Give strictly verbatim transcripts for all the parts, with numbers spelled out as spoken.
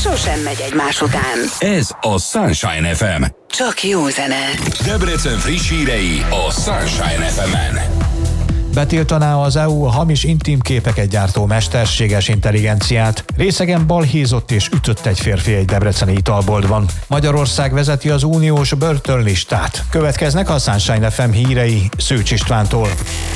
sosem megy egymás után. Ez a Sunshine ef em. Csak jó zene. Debrecen friss hírei a Sunshine ef emen. Betiltaná az é u a hamis intim képeket gyártó mesterséges intelligenciát. Részegen balhézott és ütött egy férfi egy debreceni italboltban. Magyarország vezeti az uniós börtönlistát. Következnek a Sunshine ef em hírei Szőcs Istvántól.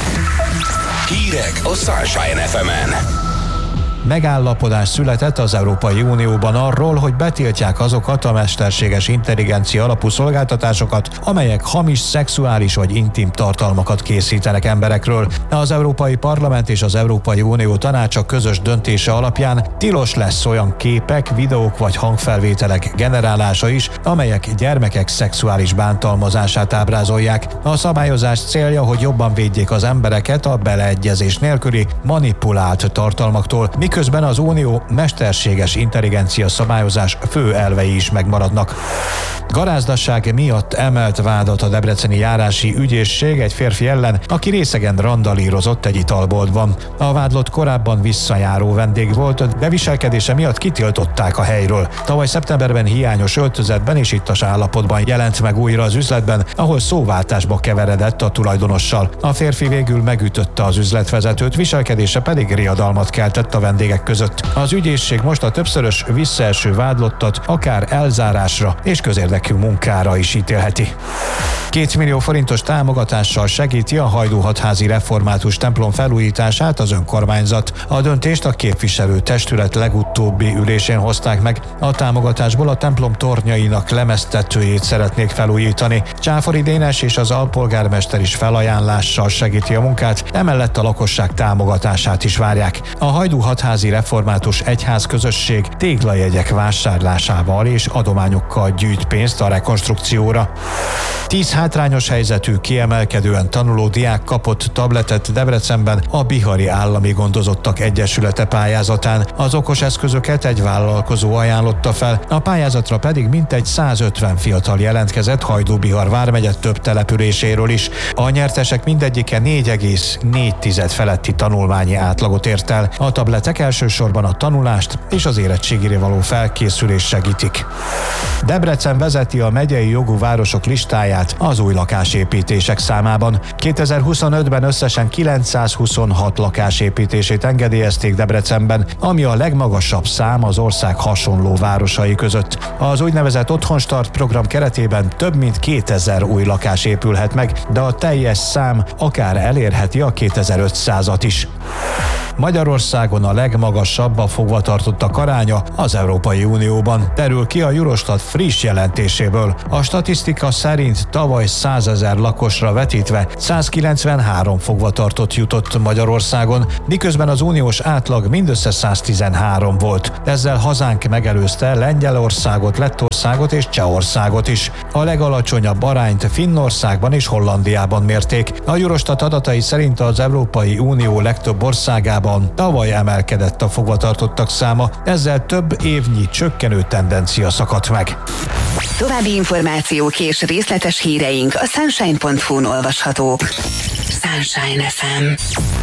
Hírek a Sunshine ef emen. Megállapodás született az Európai Unióban arról, hogy betiltják azokat a mesterséges intelligencia alapú szolgáltatásokat, amelyek hamis szexuális vagy intim tartalmakat készítenek emberekről. Az Európai Parlament és az Európai Unió tanácsa közös döntése alapján tilos lesz olyan képek, videók vagy hangfelvételek generálása is, amelyek gyermekek szexuális bántalmazását ábrázolják. A szabályozás célja, hogy jobban védjék az embereket a beleegyezés nélküli manipulált tartalmaktól, miközben az Unió mesterséges intelligencia szabályozás fő elvei is megmaradnak. Garázdasság miatt emelt vádat a debreceni járási ügyészség egy férfi ellen, aki részegen randalírozott egy italboltban. A vádlott korábban visszajáró vendég volt, de viselkedése miatt kitiltották a helyről. Tavaly szeptemberben hiányos öltözetben és ittas állapotban jelent meg újra az üzletben, ahol szóváltásba keveredett a tulajdonossal. A férfi végül megütötte az üzletvezetőt, viselkedése pedig riadalmat keltett a vendégek között. Az ügyészség most a többszörös visszaeső vádlottat akár elzárásra és közérdekű munkára is ítélheti. Két millió forintos támogatással segíti a Hajdúhatházi Református templom felújítását az önkormányzat. A döntést a képviselő testület legutóbbi ülésén hozták meg. A támogatásból a templom tornyainak lemeztetőjét szeretnék felújítani. Csáfori Dénes és az alpolgármester is felajánlással segíti a munkát, emellett a lakosság támogatását is várják. A Hajdúhatházi Református Egyház közösség téglajegyek vásárlásával és adományokkal gyűjt pénzt a rekonstrukcióra. Tíz hátrányos helyzetű, kiemelkedően tanuló diák kapott tabletet Debrecenben a Bihari Állami Gondozottak Egyesülete pályázatán. Az okos eszközöket egy vállalkozó ajánlotta fel, a pályázatra pedig mintegy százötven fiatal jelentkezett Hajdú-Bihar vármegye több településéről is. A nyertesek mindegyike négy egész négy feletti tanulmányi átlagot ért el. A tabletek elsősorban a tanulást és az érettségire való felkészülést segítik. Debrecen vezeti a megyei jogú városok listáját az új lakásépítések számában. kétezer-huszonötben összesen kilencszázhuszonhat lakásépítését engedélyezték Debrecenben, ami a legmagasabb szám az ország hasonló városai között. Az úgynevezett Otthonstart program keretében több mint kétezer új lakás épülhet meg, de a teljes szám akár elérheti a kétezer-ötszázat is. Magyarországon a legmagasabb a fogvatartottak aránya az Európai Unióban. Derül ki a Eurostat friss jelentéséből. A statisztika szerint tavaly százezer lakosra vetítve százkilencvenhárom fogvatartott jutott Magyarországon, miközben az uniós átlag mindössze száztizenhárom volt. Ezzel hazánk megelőzte Lengyelországot, Lettországot és Csehországot is. A legalacsonyabb arányt Finnországban és Hollandiában mérték. A Eurostat adatai szerint az Európai Unió legtöbb országában tavaly emelkedett a fogvatartottak száma, ezzel több évnyi csökkenő tendencia szakadt meg. További információk és részletes híreink a sunshine pont hu-n olvashatók. Sunshine ef em.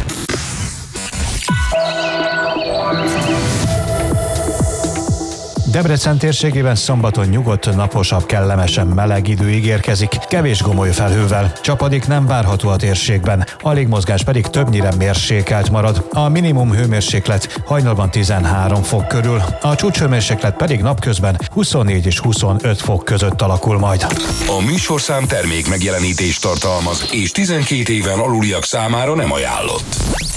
Debrecen térségében szombaton nyugodt, naposabb, kellemesen meleg idő ígérkezik, kevés gomoly felhővel. Csapadék nem várható a térségben, a légmozgás pedig többnyire mérsékelt marad. A minimum hőmérséklet hajnalban tizenhárom fok körül, a csúcshőmérséklet pedig napközben huszonnégy és huszonöt fok között alakul majd. A műsorszám termék megjelenítést tartalmaz, és tizenkét éven aluliak számára nem ajánlott.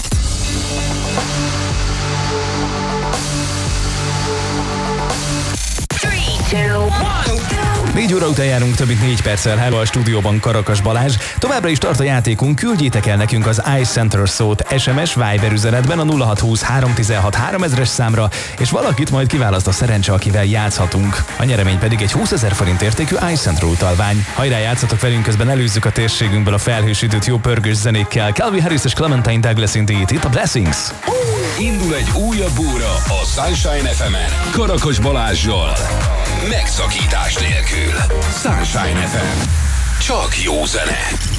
Négy óra után járunk, több mint négy perccel. Hello, a stúdióban Karakas Balázs. Továbbra is tart a játékunk, küldjétek el nekünk az iCenter szót es em es Viber üzenetben a nulla hat húsz három tizenhat háromezres számra, és valakit majd kiválaszt a szerencse, akivel játszhatunk. A nyeremény pedig egy húszezer forint értékű iCenter utalvány. Hajrá, játszatok velünk, közben előzzük a térségünkből a felhős időt jó pörgős zenékkel. Calvin Harris és Clementine Douglas Indeed, itt a Blessings. Indul egy újabb óra a Sunshine ef emen Karakas Balázsjal. Megszakítás nélkül. Sunshine ef em. Csak jó zene.